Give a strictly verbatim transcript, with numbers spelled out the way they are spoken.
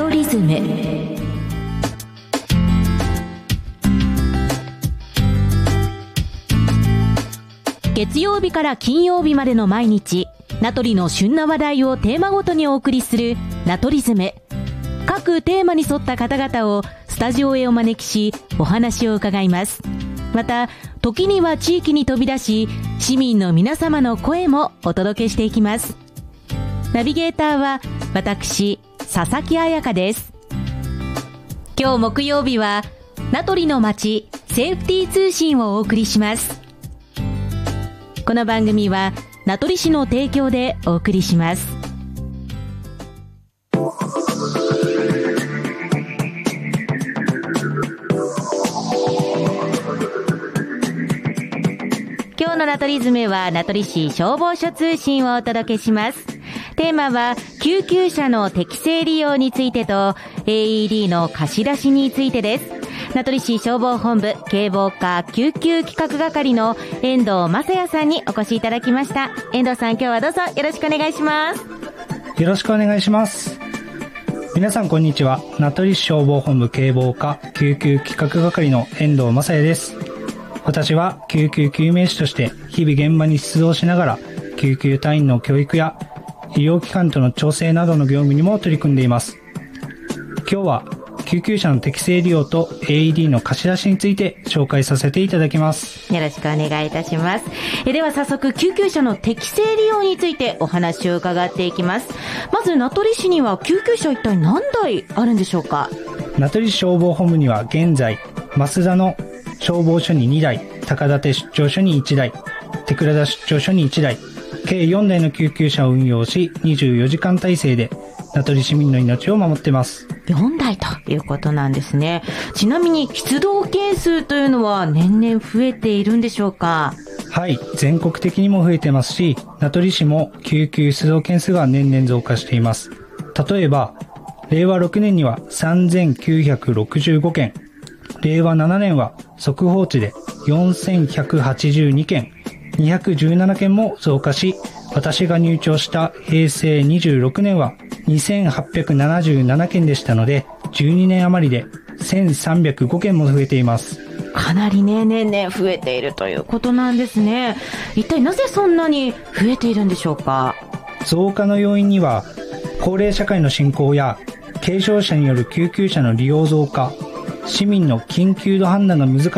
トリズム。月曜日から金曜日までの毎日、名取の旬な話題をテーマごとにお送りする名取リズム。各テーマに沿った方々をスタジオへお招きし、お話を伺います。また、時には地域に飛び出し、市民の皆様の声もお届けしていきます。ナビゲーターは私、佐々木彩香です。今日木曜日は名取の街セーフティー通信をお送りします。この番組は名取市の提供でお送りします。今日の名取ズムは名取市消防署通信をお届けします。テーマは救急車の適正利用についてと エーイーディー の貸し出しについてです。名取市消防本部警防課救急企画係の遠藤正也さんにお越しいただきました。遠藤さん、今日はどうぞよろしくお願いします。 よろしくお願いします。皆さんこんにちは。名取市消防本部警防課救急企画係の遠藤正也です。私は救急救命士として日々現場に出動しながら救急隊員の教育や医療機関との調整などの業務にも取り組んでいます。今日は救急車の適正利用と エーイーディー の貸し出しについて紹介させていただきます。 よろしくお願いいたします。えでは早速救急車の適正利用についてお話を伺っていきます。まず名取市には救急車一体何台あるんでしょうか？ 名取市消防本部には現在増田の消防署ににだい、高館出張所にいちだい、手倉田出張所にいちだい、計よんだいの救急車を運用し、にじゅうよじかん体制で名取市民の命を守っています。 よんだいということなんですね。ちなみに出動件数というのは年々増えているんでしょうか？ はい、全国的にも増えてますし、名取市も救急出動件数が年々増加しています。例えば、れいわろくねんにはさんぜんきゅうひゃくろくじゅうごけん、れいわななねんは速報値でよんせんひゃくはちじゅうにけん、にひゃくじゅうななけんも増加し、私が入庁したへいせいにじゅうろくねんはにせんはっぴゃくななじゅうななけんでしたので、じゅうにねん余りでせんさんびゃくごけんも増えています。 かなりね、年々増えているということなんですね。一体なぜそんなに増えているんでしょうか？ 増加の要因には、高齢社会の進行や軽症者による救急車の利用増加、市民の緊急度判断が難